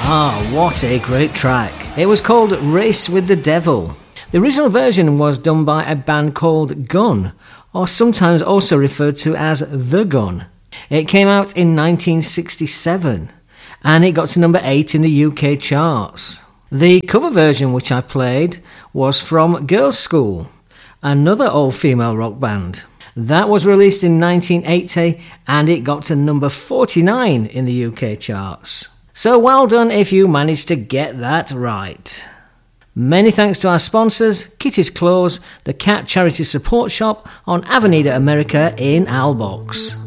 Ah, what a great track. It was called Race with the Devil. The original version was done by a band called Gun, or sometimes also referred to as The Gun. It came out in 1967, and it got to number 8 in the UK charts. The cover version which I played was from Girls' School, another all-female rock band. That was released in 1980, and it got to number 49 in the UK charts. So well done if you managed to get that right. Many thanks to our sponsors, Kitty's Claws, the cat charity support shop on Avenida America in Albox.